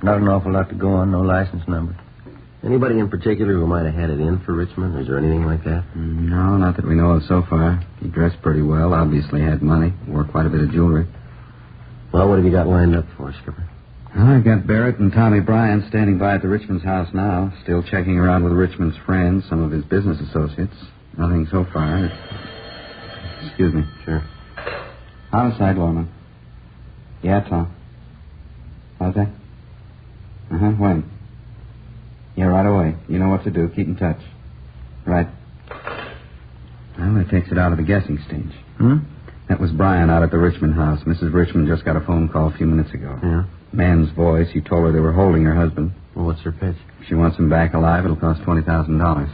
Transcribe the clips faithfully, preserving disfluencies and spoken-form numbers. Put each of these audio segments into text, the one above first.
Not an awful lot to go on, no license number. Anybody in particular who might have had it in for Richmond? Is there anything like that? No, not that we know of so far. He dressed pretty well, obviously had money, wore quite a bit of jewelry. Well, what have you got lined up for, Skipper? Well, I've got Barrett and Tommy Bryan standing by at the Richmond's house now, still checking around with Richmond's friends, some of his business associates. Nothing so far. Excuse me. Sure. Homicide, Lorman. Yeah, Tom. How's that? Uh-huh, when? Yeah, right away. You know what to do. Keep in touch. Right. Well, that takes it out of the guessing stage. Hmm? That was Brian out at the Richmond house. Missus Richmond just got a phone call a few minutes ago. Yeah? Man's voice. He told her they were holding her husband. Well, what's her pitch? If she wants him back alive, it'll cost twenty thousand dollars.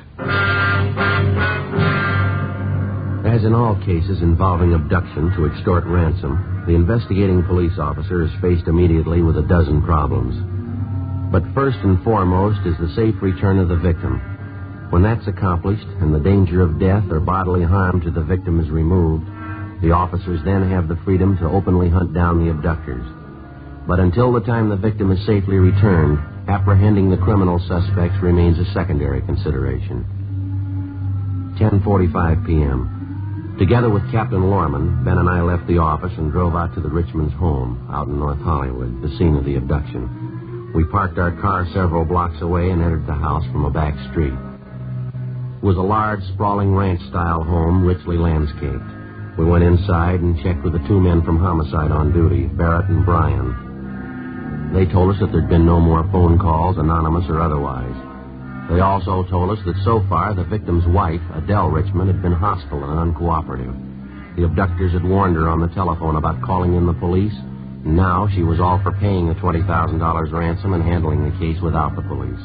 As in all cases involving abduction to extort ransom, the investigating police officer is faced immediately with a dozen problems. But first and foremost is the safe return of the victim. When that's accomplished and the danger of death or bodily harm to the victim is removed, the officers then have the freedom to openly hunt down the abductors. But until the time the victim is safely returned, apprehending the criminal suspects remains a secondary consideration. ten forty-five p.m. Together with Captain Lorman, Ben and I left the office and drove out to the Richmond's home out in North Hollywood, the scene of the abduction. We parked our car several blocks away and entered the house from a back street. It was a large, sprawling ranch-style home, richly landscaped. We went inside and checked with the two men from Homicide on duty, Barrett and Bryan. They told us that there'd been no more phone calls, anonymous or otherwise. They also told us that so far the victim's wife, Adele Richmond, had been hostile and uncooperative. The abductors had warned her on the telephone about calling in the police, and now she was all for paying the twenty thousand dollars ransom and handling the case without the police.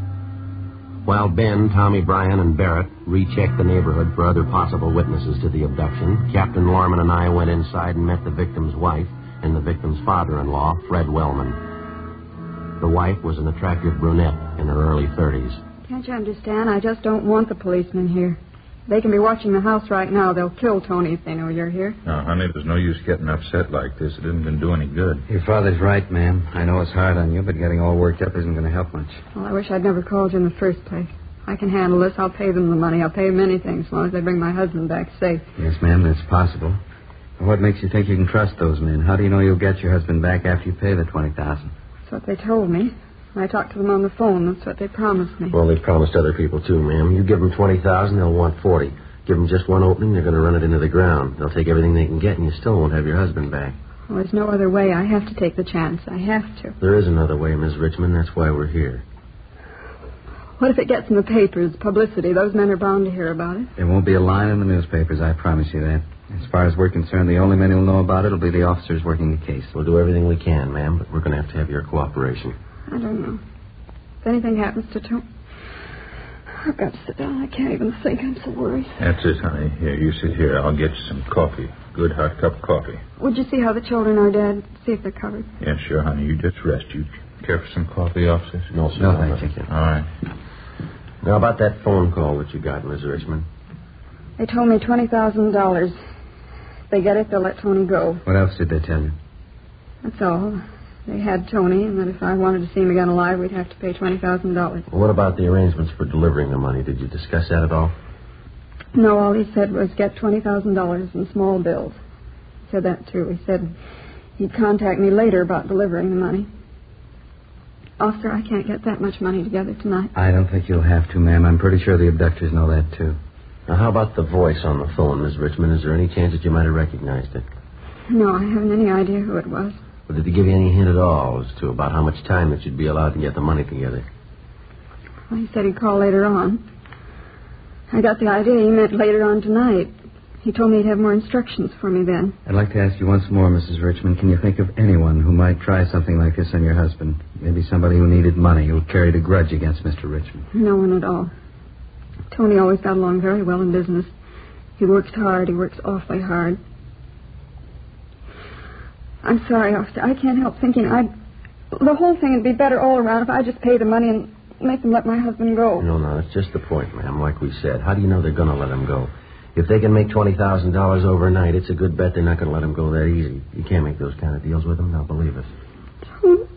While Ben, Tommy Bryan, and Barrett rechecked the neighborhood for other possible witnesses to the abduction, Captain Lorman and I went inside and met the victim's wife and the victim's father-in-law, Fred Wellman. The wife was an attractive brunette in her early thirties. Can't you understand? I just don't want the policemen here. They can be watching the house right now. They'll kill Tony if they know you're here. Now, honey, there's no use getting upset like this. It isn't going to do any good. Your father's right, ma'am. I know it's hard on you, but getting all worked up isn't going to help much. Well, I wish I'd never called you in the first place. I can handle this. I'll pay them the money. I'll pay them anything as long as they bring my husband back safe. Yes, ma'am, that's possible. But what makes you think you can trust those men? How do you know you'll get your husband back after you pay the twenty thousand dollars? That's what they told me. I talked to them on the phone. That's what they promised me. Well, they promised other people, too, ma'am. You give them twenty thousand dollars, they'll want forty. Give them just one opening, they're going to run it into the ground. They'll take everything they can get, and you still won't have your husband back. Well, there's no other way. I have to take the chance. I have to. There is another way, Miss Richmond. That's why we're here. What if it gets in the papers, publicity? Those men are bound to hear about it. There won't be a line in the newspapers, I promise you that. As far as we're concerned, the only men who'll know about it will be the officers working the case. We'll do everything we can, ma'am, but we're going to have to have your cooperation. I don't know. If anything happens to Tony, I've got to sit down. I can't even think. I'm so worried. That's it, honey. Here, you sit here. I'll get you some coffee. Good hot cup of coffee. Would you see how the children are, Dad? See if they're covered. Yeah, sure, honey. You just rest. You care for some coffee, officers? No, sir. No, thank you. All right. Now, about that phone call that you got, Miss Richmond. They told me twenty thousand dollars. If they get it, they'll let Tony go. What else did they tell you? That's all. They had Tony, and that if I wanted to see him again alive, we'd have to pay twenty thousand dollars. Well, what about the arrangements for delivering the money? Did you discuss that at all? No, all he said was get twenty thousand dollars in small bills. He said that, too. He said he'd contact me later about delivering the money. Officer, I can't get that much money together tonight. I don't think you'll have to, ma'am. I'm pretty sure the abductors know that, too. Now, how about the voice on the phone, Miss Richmond? Is there any chance that you might have recognized it? No, I haven't any idea who it was. Well, did he give you any hint at all as to about how much time that you'd be allowed to get the money together? Well, he said he'd call later on. I got the idea he meant later on tonight. He told me he'd have more instructions for me then. I'd like to ask you once more, Missus Richmond, can you think of anyone who might try something like this on your husband? Maybe somebody who needed money, who carried a grudge against Mister Richmond? No one at all. Tony always got along very well in business. He works hard. He works awfully hard. I'm sorry, officer. I can't help thinking I'd... The whole thing would be better all around if I just pay the money and make them let my husband go. No, no, that's just the point, ma'am, like we said. How do you know they're going to let him go? If they can make twenty thousand dollars overnight, it's a good bet they're not going to let him go that easy. You can't make those kind of deals with them, now believe us. Tony.